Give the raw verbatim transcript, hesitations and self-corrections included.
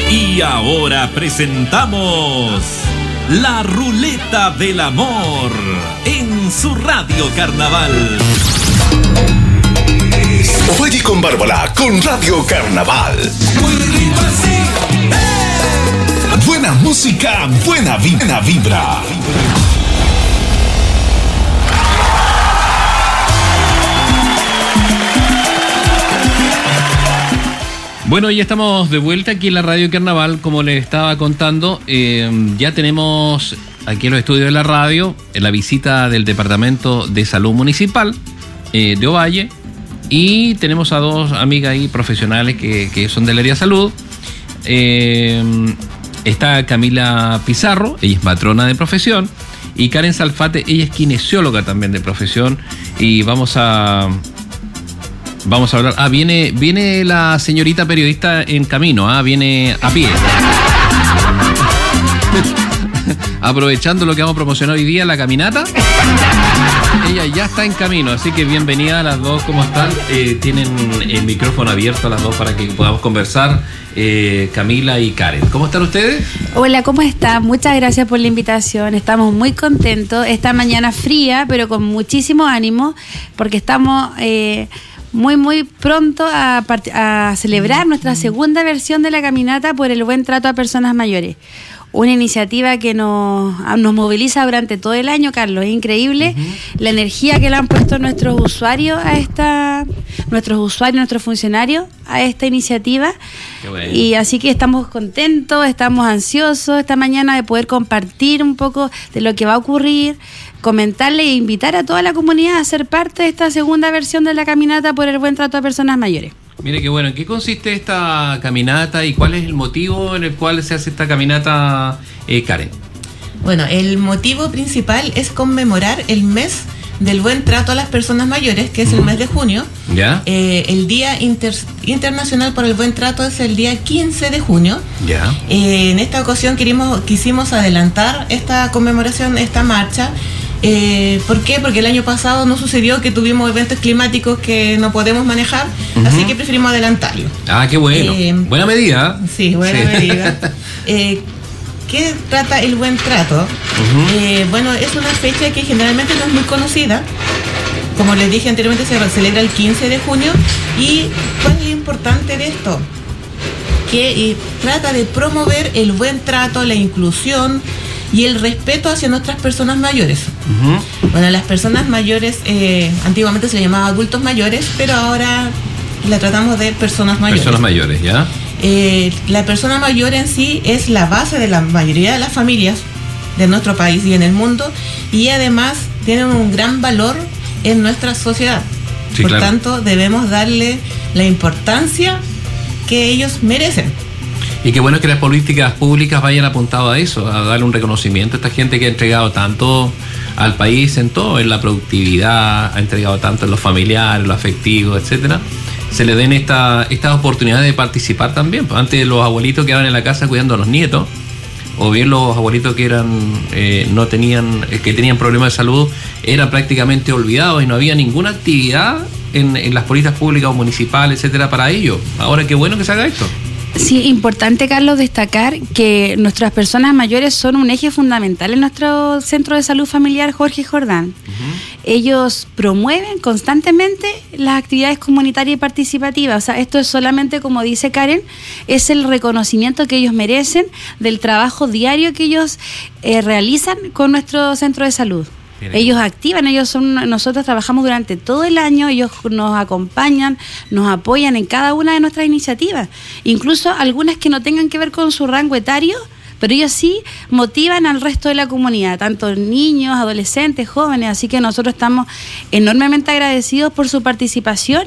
Y ahora presentamos La Ruleta del Amor en su Radio Carnaval. Oye con Bárbara con Radio Carnaval. Buena música, buena vibra, buena vibra. Bueno, ya estamos de vuelta aquí en la Radio Carnaval, como les estaba contando. Eh, ya tenemos aquí en los estudios de la radio en la visita del Departamento de Salud Municipal eh, de Ovalle, y tenemos a dos amigas ahí profesionales que, que son del área de salud. Eh, está Camila Pizarro, ella es matrona de profesión, y Karen Salfate, ella es kinesióloga también de profesión, y vamos a... Vamos a hablar. Ah, viene, viene la señorita periodista en camino, ah, viene a pie. Aprovechando lo que vamos a promocionar hoy día, la caminata. Ella ya está en camino, así que bienvenida a las dos. ¿Cómo están? Eh, tienen el micrófono abierto las dos para que podamos conversar. Eh, Camila y Karen, ¿cómo están ustedes? Hola, ¿cómo están? Muchas gracias por la invitación. Estamos muy contentos. Esta mañana fría, pero con muchísimo ánimo, porque estamos... Eh, muy muy pronto a, a celebrar nuestra segunda versión de la caminata por el buen trato a personas mayores. Una iniciativa que nos, nos moviliza durante todo el año, Carlos. Es increíble uh-huh. la energía que le han puesto nuestros usuarios a esta, nuestros usuarios, nuestros funcionarios a esta iniciativa. Qué bueno. Y así que estamos contentos, estamos ansiosos esta mañana de poder compartir un poco de lo que va a ocurrir, comentarle e invitar a toda la comunidad a ser parte de esta segunda versión de la caminata por el buen trato a personas mayores. Mire qué bueno, ¿en qué consiste esta caminata y cuál es el motivo en el cual se hace esta caminata, eh, Karen? Bueno, el motivo principal es conmemorar el mes del buen trato a las personas mayores, que es el mes de junio. ¿Ya? Eh, el Día Inter- Internacional por el Buen Trato es el día quince de junio. ¿Ya? Eh, en esta ocasión querimos, quisimos adelantar esta conmemoración, esta marcha. Eh, ¿Por qué? Porque el año pasado no sucedió, que tuvimos eventos climáticos que no podemos manejar, uh-huh. así que preferimos adelantarlo. Ah, qué bueno. Eh, buena medida. Sí, buena sí. medida. Eh, ¿Qué trata el buen trato? Uh-huh. Eh, bueno, es una fecha que generalmente no es muy conocida. Como les dije anteriormente, se celebra el quince de junio. ¿Y cuál es lo importante de esto? Que eh, trata de promover el buen trato, la inclusión y el respeto hacia nuestras personas mayores. Uh-huh. Bueno, las personas mayores, eh, antiguamente se les llamaba adultos mayores, pero ahora la tratamos de personas mayores. Personas mayores, ¿ya? Eh, la persona mayor en sí es la base de la mayoría de las familias de nuestro país y en el mundo, y además tienen un gran valor en nuestra sociedad. Sí, Por claro. tanto, debemos darle la importancia que ellos merecen. Y qué bueno que las políticas públicas vayan apuntado a eso, a darle un reconocimiento a esta gente que ha entregado tanto al país en todo, en la productividad, ha entregado tanto en lo familiar, en lo afectivo, etcétera. Se le den esta, estas oportunidades de participar también. Antes los abuelitos quedaban en la casa cuidando a los nietos, o bien los abuelitos que eran eh, no tenían que tenían problemas de salud eran prácticamente olvidados y no había ninguna actividad en, en las políticas públicas o municipales, etcétera, para ellos. Ahora qué bueno que se haga esto. Sí, importante, Carlos, destacar que nuestras personas mayores son un eje fundamental en nuestro Centro de Salud Familiar Jorge Jordán. Uh-huh. Ellos promueven constantemente las actividades comunitarias y participativas. O sea, esto es solamente, como dice Karen, es el reconocimiento que ellos merecen del trabajo diario que ellos eh, realizan con nuestro centro de salud. Bien. Ellos activan, ellos son, nosotros trabajamos durante todo el año, ellos nos acompañan, nos apoyan en cada una de nuestras iniciativas, incluso algunas que no tengan que ver con su rango etario, pero ellos sí motivan al resto de la comunidad, tanto niños, adolescentes, jóvenes, así que nosotros estamos enormemente agradecidos por su participación